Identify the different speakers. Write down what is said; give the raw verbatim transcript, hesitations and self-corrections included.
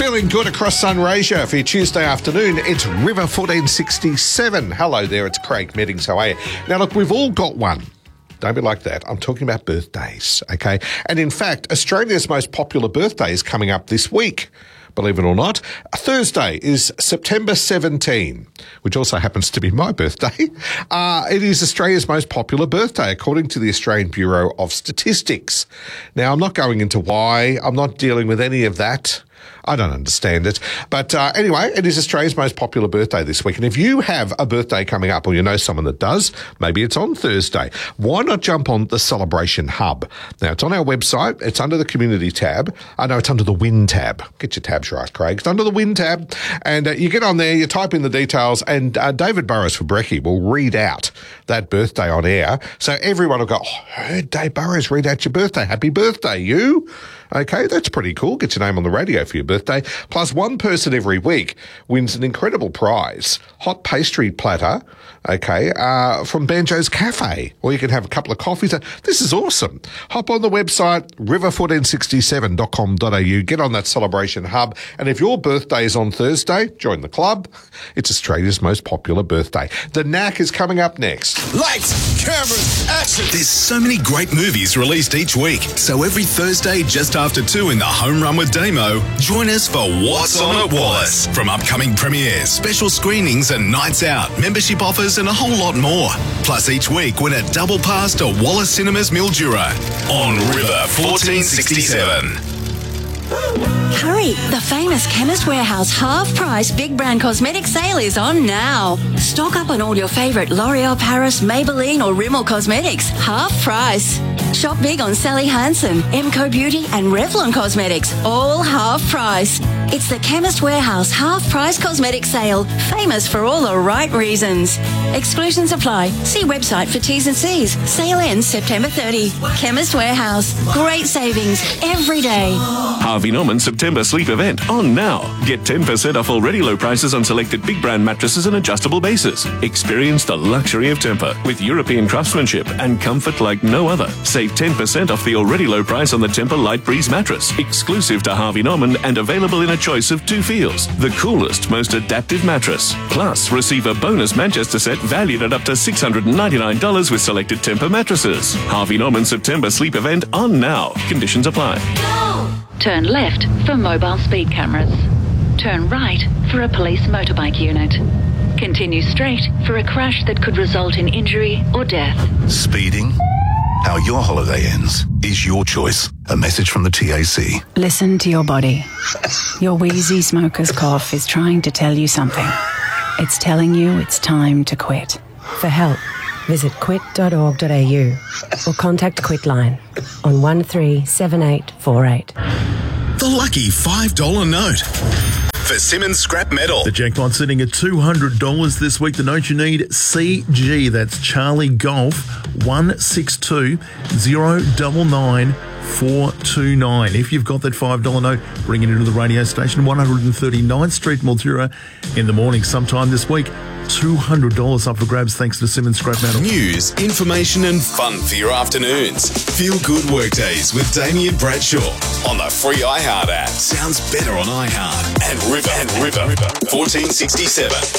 Speaker 1: Feeling good across Sunraysia for your Tuesday afternoon. It's River fourteen sixty-seven. Hello there, it's Craig Meddings. How are you? Now, look, we've all got one. Don't be like that. I'm talking about birthdays, okay? And in fact, Australia's most popular birthday is coming up this week. Believe it or not, Thursday is September seventeenth, which also happens to be my birthday. Uh, it is Australia's most popular birthday, according to the Australian Bureau of Statistics. Now, I'm not going into why. I'm not dealing with any of that. I don't understand it. But uh, anyway, it is Australia's most popular birthday this week. And if you have a birthday coming up or you know someone that does, maybe it's on Thursday, why not jump on the Celebration Hub? Now, it's on our website. It's under the Community tab. I know it's under the Win tab. Get your tabs right, Craig. It's under the Win tab. And uh, you get on there, you type in the details, and uh, David Burrows for Brekkie will read out that birthday on air. So everyone will go, oh, I heard Dave Burrows read out your birthday. Happy birthday, you. Okay, that's pretty cool. Get your name on the radio for your birthday. Plus, one person every week wins an incredible prize, hot pastry platter, okay, uh, from Banjo's Cafe. Or you can have a couple of coffees. This is awesome. Hop on the website, river fourteen sixty-seven dot com dot a u. Get on that Celebration Hub. And if your birthday is on Thursday, join the club. It's Australia's most popular birthday. The Knack is coming up next.
Speaker 2: Lights, cameras, action. There's so many great movies released each week. So every Thursday, just after two in the Home Run with Damo, join us for What's On at Wallace. From upcoming premieres, special screenings and nights out, membership offers and a whole lot more. Plus each week win a double pass to Wallace Cinemas Mildura on River fourteen sixty-seven.
Speaker 3: Hurry! The famous Chemist Warehouse half-price big brand cosmetic sale is on now. Stock up on all your favourite L'Oreal Paris, Maybelline or Rimmel cosmetics. Half price. Shop big on Sally Hansen, Emco Beauty and Revlon Cosmetics. All half price. It's the Chemist Warehouse half-price cosmetic sale. Famous for all the right reasons. Exclusions apply. See website for T's and C's. Sale ends September thirtieth. Chemist Warehouse. Great savings every day.
Speaker 4: Harvey Norman September sleep event on now. Get ten percent off already low prices on selected big brand mattresses and adjustable bases. Experience the luxury of Tempur with European craftsmanship and comfort like no other. Save ten percent off the already low price on the Tempur Light Breeze mattress, exclusive to Harvey Norman and available in a choice of two feels. The coolest, most adaptive mattress. Plus, receive a bonus Manchester set valued at up to six hundred ninety-nine dollars with selected Tempur mattresses. Harvey Norman September sleep event on now. Conditions apply.
Speaker 5: Turn left for mobile speed cameras. Turn right for a police motorbike unit. Continue straight for a crash that could result in injury or death.
Speaker 2: Speeding? How your holiday ends is your choice. A message from the T A C.
Speaker 6: Listen to your body. Your wheezy smoker's cough is trying to tell you something. It's telling you it's time to quit.
Speaker 7: For help, visit quit dot org dot a u or contact Quitline on one three seven eight four eight.
Speaker 2: The lucky five dollar note for Simmons Scrap Metal.
Speaker 8: The jackpot sitting at two hundred dollars this week. The note you need, C G, that's Charlie Golf, one six two zero nine nine four two nine. If you've got that five dollar note, bring it into the radio station, one thirty-ninth Street, Mildura, in the morning sometime this week. two hundred dollars up for grabs thanks to Simmons Scrap Metal.
Speaker 2: News, information and fun for your afternoons. Feel good workdays with Damien Bradshaw on the free iHeart app. Sounds better on iHeart. And River and River fourteen sixty-seven.